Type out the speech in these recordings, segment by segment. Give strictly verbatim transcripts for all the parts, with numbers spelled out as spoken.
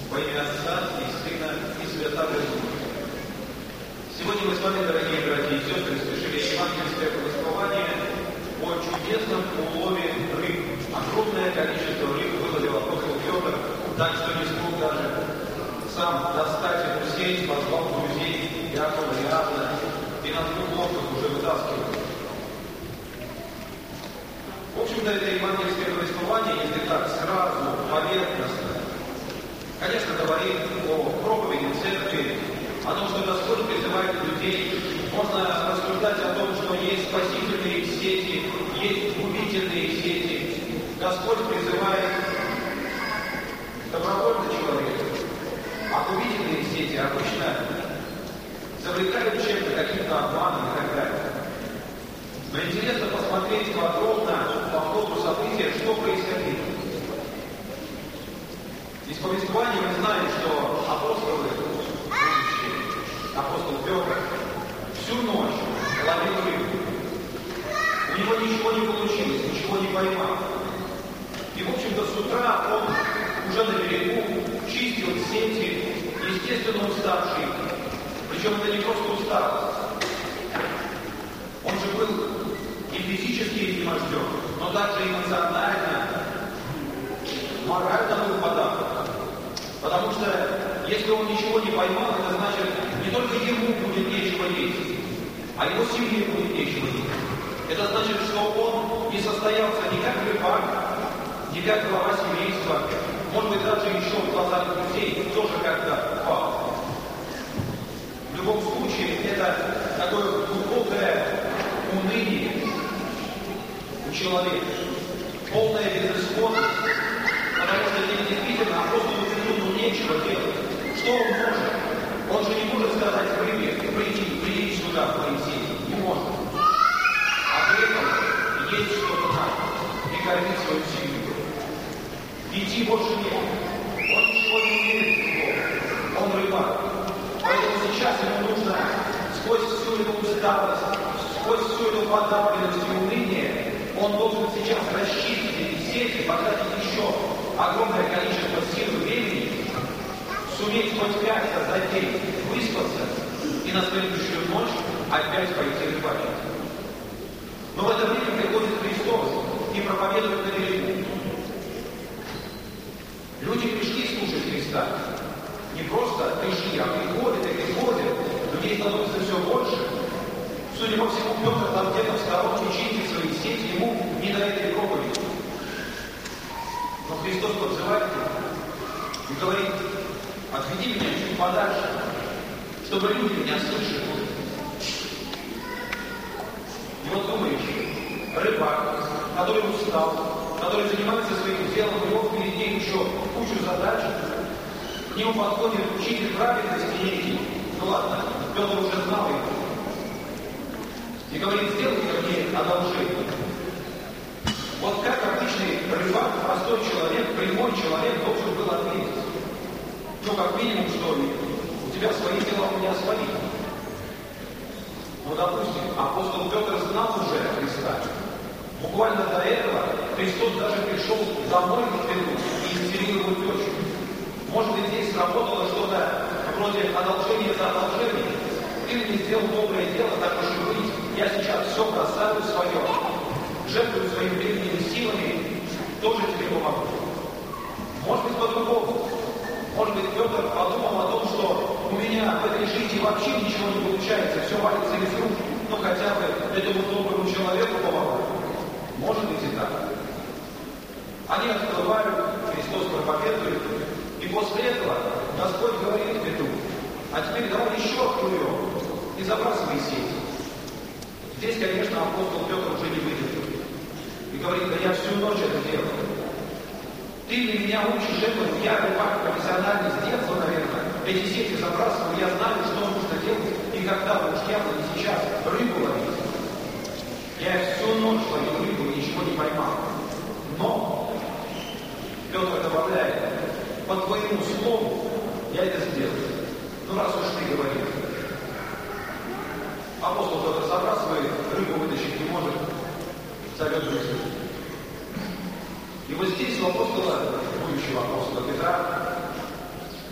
Во имя Отца и Сына и Святого Духа. Сегодня мы с вами, дорогие братья и сестры, слышали евангельское повествование о чудесном улове рыб. Огромное количество рыб выловил апостол Петр, так что не смог даже сам достать эту сеть, позвал друзей Иакова и Иоанна, и на двух лодках уже вытаскивал. В общем-то, это евангельское повествование, если так сразу, поверхностно, конечно, говорит о проповеди церкви, о том, что Господь призывает людей. Можно рассуждать о том, что есть спасительные сети, есть губительные сети. Господь призывает добровольно человека, а губительные сети обычно завлекают чем-то, каким-то обманом и так далее. Но интересно посмотреть подробно по ходу события, что происходило. Из повествования мы знаем, что апостолы, апостол Петр, всю ночь ловил рыбу. У него ничего не получилось, ничего не поймал. И, в общем-то, с утра он уже на берегу чистил сети, естественно, уставший. Причем это не просто усталость. Он же был и физически изнеможден, но также эмоционально, морально был подавлен. Потому что, если он ничего не поймал, это значит, не только ему будет нечего есть, а его семье будет нечего есть. Это значит, что он не состоялся ни как рыбак, ни как глава семейства, может быть, даже еще в глазах друзей тоже как-то пал. В любом случае, это такое глубокое уныние у человека, полная безысходность, потому что действительно апостолу Петру ну нечего делать. Что он может? Он же не может сказать рыбе, приди, приди сюда, в мои сети. Не может. А при этом есть что-то надо. И кормить свою семью. Идти больше нет. Он ничего не умеет. Он рыбак. Поэтому сейчас ему нужно сквозь всю эту усталость, сквозь всю эту подавленность и уныние, он должен сейчас расчистить эти сети, потратить еще огромное количество сил и времени, суметь хоть как-то за день выспаться и на следующую ночь опять пойти рыбачить. Но в это время приходит Христос и проповедует на берегу. Люди пришли слушать Христа. Не просто пришли, а приходят и приходят. Людей становится все больше. Судя по всему, Петр там где-то в сторонке чистит свои сети, ему не до этой проповеди. Но Христос подзывает его и говорит: отведи меня чуть подальше, чтобы люди меня слышали. И вот думаешь, рыбак, который устал, который занимается своим делом, у него впереди еще кучу задач, к нему подходит учитель праведности некий. Ну ладно, Петр уже знал его. И говорит: сделайте мне одолжение. Вот как обычный рыбак, простой человек, прямой человек должен был ответить. Ну, как минимум, что ли, у тебя свои дела, у меня свои. Ну, допустим, апостол Петр знал уже Христа. Буквально до этого Христос даже пришел домой к Петру и исцелил его тещу. Может быть, здесь сработало что-то вроде одолжения за одолжение. Ты мне сделал доброе дело, так уж и быть. Я сейчас все бросаю свое. Жертвую своими временем и силами, тоже тебе помогу. Может быть, по-другому. Может быть, Петр подумал о том, что у меня в этой жизни вообще ничего не получается, все валится из рук, но хотя бы этому доброму человеку помогу. Может быть и так. Они отплывают, Христос проповедует, и после этого Господь говорит Петру: а теперь давай еще отплывем и забрасывай сеть. Здесь, конечно, апостол Петр уже не выдержал. И говорит: да я всю ночь это делал. Ты для меня учишь этому, я рыбак профессиональный, с детства, наверное, эти сети забрасывал, я знаю, что нужно делать, и когда уж я буду сейчас рыбу ловить. Я всю ночь ловил рыбу и ничего не поймал. Но Петр добавляет: по твоему слову я это сделаю. Ну раз уж ты говоришь. Апостол Петр забрасывает, рыбу вытащить не может, зовет друзей. И вот здесь у апостола, будущего апостола Петра,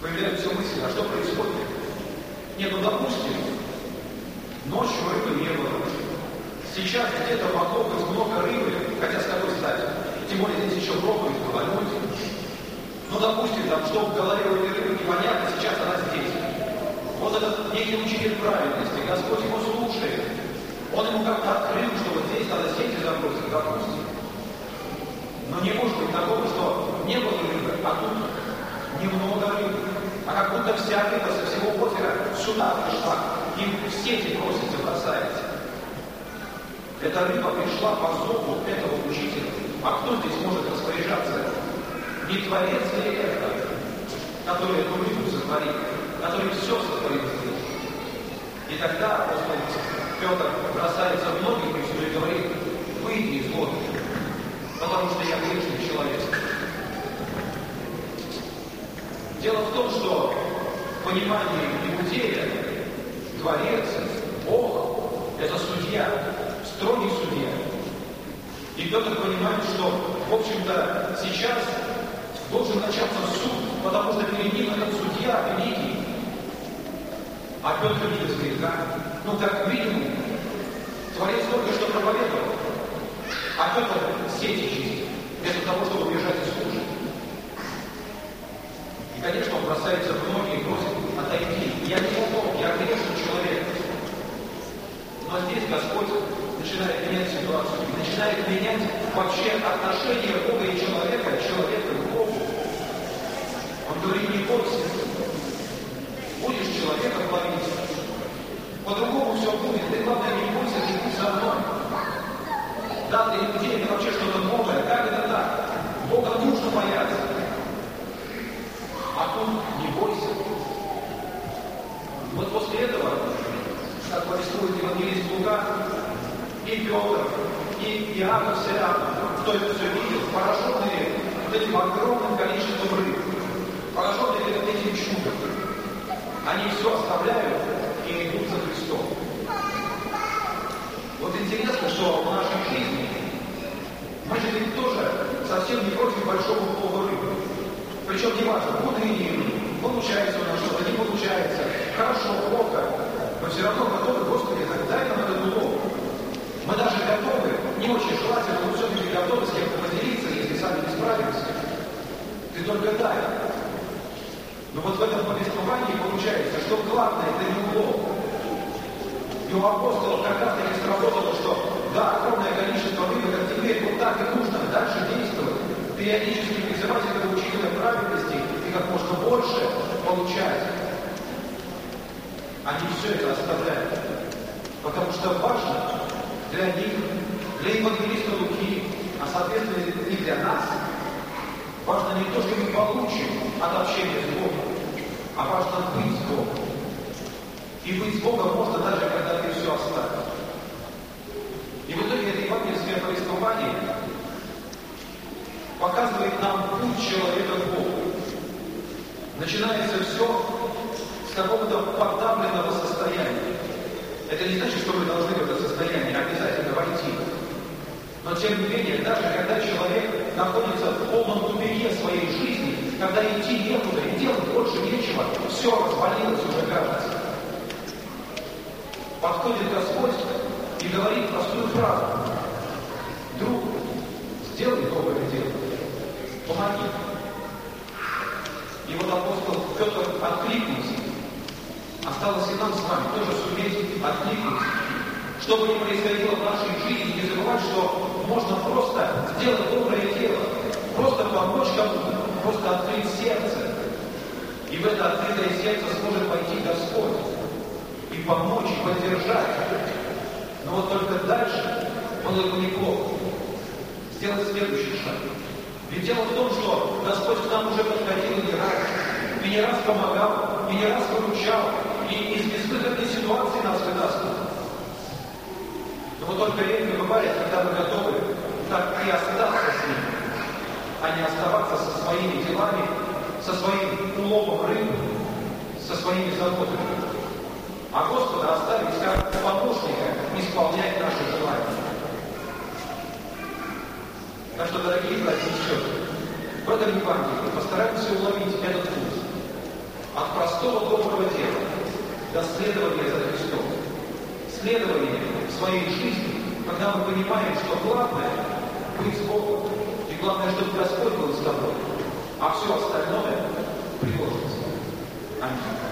появляются мысли, а что происходит? Нет, ну допустим, ночью рыбы не было. Сейчас где-то могло быть много рыбы, хотя с какой стати? Тем более здесь еще пробуют голодать. Ну, допустим, там, что в голове у этой рыбы непонятно, сейчас она здесь. Вот этот некий учитель праведности, Господь его слушает. Он ему как-то открыл, что вот здесь надо сети забросить, допустим. Но не может быть такого, что не было рыбы, а тут немного рыбы. А как будто вся рыба со всего озера сюда пришла, и в сети бросится, бросается. Эта рыба пришла по зову этого учителя. А кто здесь может распоряжаться? Не Творец ли это, который эту рыбу сотворил, который все сотворил здесь? И тогда апостол Петр бросается в ноги Христу и говорит: выйди из воды, потому что я грешный человек. Дело в том, что в понимании Иудея Творец, Бог – это судья, строгий судья. И Петр понимает, что, в общем-то, сейчас должен начаться суд, потому что перед ним этот судья великий. А Петр видит греха. Ну, как видим, Творец только что проповедовал. А Петр сети чистит, вместо того, чтобы бежать и служить. И, конечно, он бросается в ноги и просит отойти. Я не Бог, я грешный человек. Но здесь Господь начинает менять ситуацию, начинает менять вообще отношение Бога и человека, человека к Богу. Он говорит: не бойся, будешь человеком ловить. По-другому все будет. Ты, главное, не бойся, ты будь со мной. Да, для людей это вообще что-то новое. Как это так? Бога нужно бояться. А тут не бойся. Вот после этого, как повествует евангелист Лука, и Петр, и Иаков с Иоанном, кто это все видел, пораженные вот этим огромным количеством рыб, пораженные этим чудом, они все оставляют и идут за Христом. Вот интересно, что в нашей жизни мы же ведь тоже совсем не против большого улова рыбы. Причем не важно, будет или получается у нас что-то, не получается, хорошо, плохо, но все равно готовы: Господи, дай нам этот улов. Мы даже готовы, не очень желательно, но все-таки готовы с кем-то поделиться, если сами не справимся. Ты только дай. Но вот в этом повествовании получается, что главное это не улов. И у апостолов как раз таки сработало, что да, огромное количество рыбы, как теперь вот так и нужно дальше действовать, периодически призывать этого учителя праведности и как можно больше получать. Они все это оставляют. Потому что важно для них, для евангелиста Луки, а соответственно и для нас, важно не то, что мы получим от общения с Богом, а важно быть с Богом. И быть с Богом можно даже, когда ты все оставишь. И в итоге это евангельское повествование показывает нам путь человека к Богу. Начинается все с какого-то подавленного состояния. Это не значит, что мы должны в это состояние обязательно войти. Но тем не менее, даже когда человек находится в полном тупике своей жизни, когда идти некуда и делать больше нечего, все развалилось уже, кажется. Подходит Господь и говорит простую фразу: друг, сделай доброе дело, помоги. И вот апостол Петр откликнулся. Осталось и нам с вами тоже суметь откликнуться. Что бы ни происходило в нашей жизни, не забывать, что можно просто сделать доброе дело, просто помочь кому-то, просто открыть сердце. И в это открытое сердце сможет войти Господь и помочь, и поддержать. Но вот только дальше было бы неплохо сделать следующий шаг. Ведь дело в том, что Господь к нам уже подходил и не раз, и не раз помогал, и не раз выручал, и из безвыходной ситуации нас вытаскивал. Но вот только редко бывает, когда мы готовы так и остаться с ним, а не оставаться со своими делами, со своим уловом рыбы, со своими заботами. А Господа оставить как помощника исполнять наши желания. Так что, дорогие братья и сестры, в этом Евангелии постараемся уловить этот путь. От простого доброго дела до следования за Христом. Следование в своей жизни, когда мы понимаем, что главное — быть с Богом, и главное, чтобы Господь был с тобой, а все остальное приложится. Аминь.